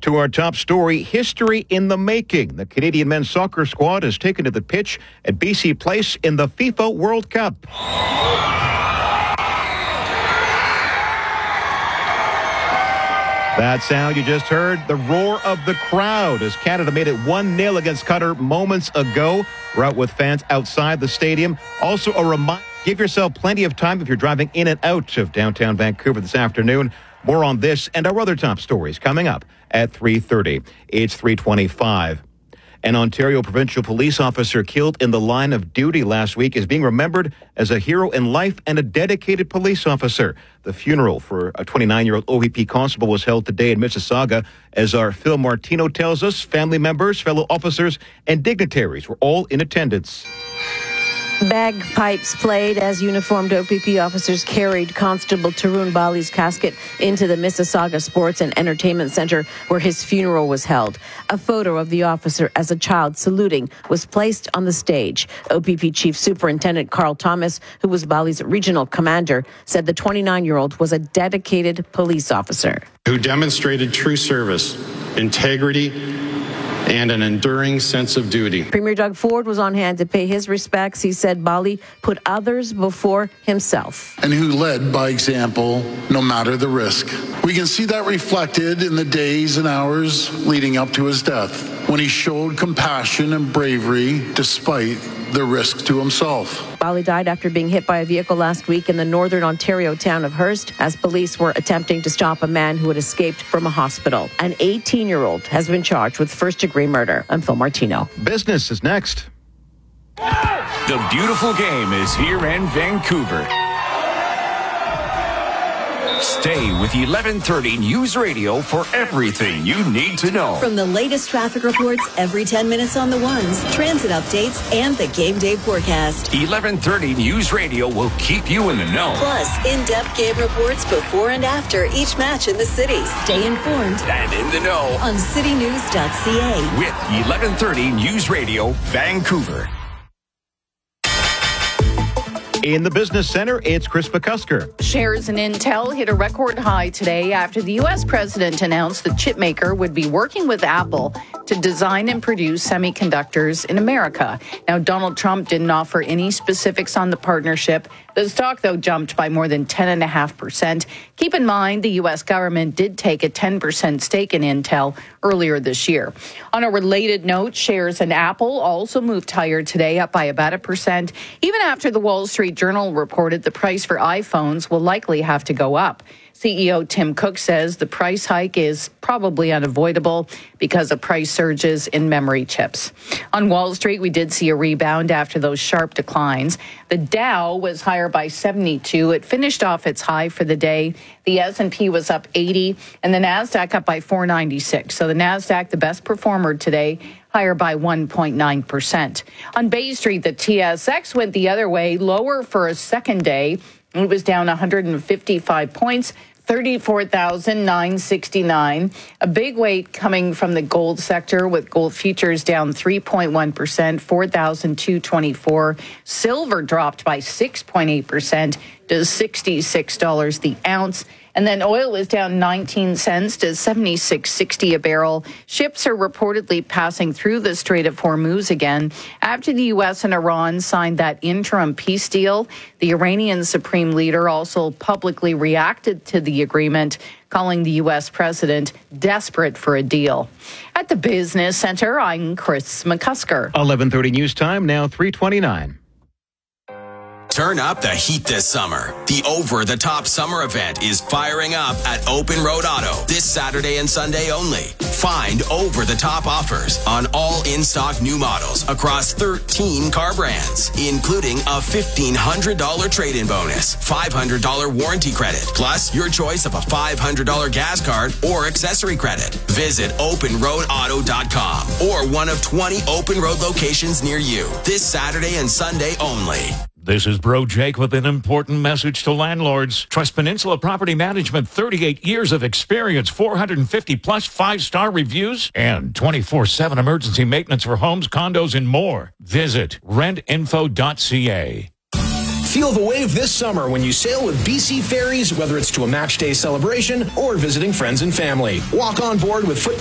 To our top story, history in the making. The Canadian men's soccer squad has taken to the pitch at BC Place in the FIFA World Cup. That sound you just heard, the roar of the crowd as Canada made it 1-0 against Qatar moments ago. We're out with fans outside the stadium. Also a reminder, give yourself plenty of time if you're driving in and out of downtown Vancouver this afternoon. More on this and our other top stories coming up at 3:30. It's 3:25. An Ontario provincial police officer killed in the line of duty last week is being remembered as a hero in life and a dedicated police officer. The funeral for a 29-year-old OPP constable was held today in Mississauga. As our Phil Martino tells us, family members, fellow officers, and dignitaries were all in attendance. Bagpipes played as uniformed OPP officers carried Constable Tarun Bali's casket into the Mississauga Sports and Entertainment Centre where his funeral was held. A photo of the officer as a child saluting was placed on the stage. OPP Chief Superintendent Carl Thomas, who was Bali's regional commander, said the 29-year-old was a dedicated police officer who demonstrated true service, integrity, and an enduring sense of duty. Premier Doug Ford was on hand to pay his respects. He said Bali put others before himself. And who led by example, no matter the risk. We can see that reflected in the days and hours leading up to his death, when he showed compassion and bravery despite the risk to himself. Bali died after being hit by a vehicle last week in the northern Ontario town of Hearst as police were attempting to stop a man who had escaped from a hospital. An 18-year-old has been charged with first-degree murder. I'm Phil Martino. Business is next. The beautiful game is here in Vancouver. Stay with 1130 News Radio for everything you need to know. From the latest traffic reports every 10 minutes on the ones, transit updates, and the game day forecast. 1130 News Radio will keep you in the know. Plus, in-depth game reports before and after each match in the city. Stay informed and in the know on citynews.ca. With 1130 News Radio, Vancouver. In the business center, it's Chris McCusker. Shares in Intel hit a record high today after the U.S. president announced the chipmaker would be working with Apple to design and produce semiconductors in America. Now, Donald Trump didn't offer any specifics on the partnership. The stock, though, jumped by more than 10.5%. Keep in mind, the U.S. government did take a 10% stake in Intel earlier this year. On a related note, shares in Apple also moved higher today, up by about 1%, even after the Wall Street Journal reported the price for iPhones will likely have to go up. CEO Tim Cook says the price hike is probably unavoidable because of price surges in memory chips. On Wall Street, we did see a rebound after those sharp declines. The Dow was higher by 72. It finished off its high for the day. The S&P was up 80, and the NASDAQ up by 496. So the NASDAQ, the best performer today, higher by 1.9%. On Bay Street, the TSX went the other way, lower for a second day. It was down 155 points, 34,969. A big weight coming from the gold sector, with gold futures down 3.1%, 4,224. Silver dropped by 6.8% to $66 the ounce. And then oil is down 19 cents to $76.60 a barrel. Ships are reportedly passing through the Strait of Hormuz again after the U.S. and Iran signed that interim peace deal. The Iranian supreme leader also publicly reacted to the agreement, calling the U.S. president desperate for a deal. At the Business Center, I'm Chris McCusker. 11:30 news time, now 3:29. Turn up the heat this summer. The over-the-top summer event is firing up at Open Road Auto this Saturday and Sunday only. Find over-the-top offers on all in-stock new models across 13 car brands, including a $1,500 trade-in bonus, $500 warranty credit, plus your choice of a $500 gas card or accessory credit. Visit OpenRoadAuto.com or one of 20 Open Road locations near you this Saturday and Sunday only. This is Bro Jake with an important message to landlords. Trust Peninsula Property Management, 38 years of experience, 450 plus 5-star reviews, and 24/7 emergency maintenance for homes, condos, and more. Visit rentinfo.ca. Feel the wave this summer when you sail with BC Ferries, whether it's to a match day celebration or visiting friends and family. Walk on board with